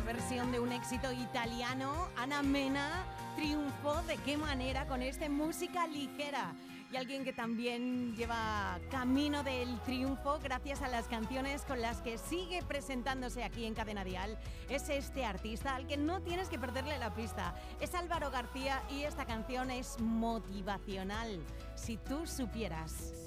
versión de un éxito italiano. Ana Mena triunfó de qué manera con esta música ligera. Y alguien que también lleva camino del triunfo gracias a las canciones con las que sigue presentándose aquí en Cadena Dial es este artista al que no tienes que perderle la pista. Es Álvaro García y esta canción es motivacional. Si tú supieras.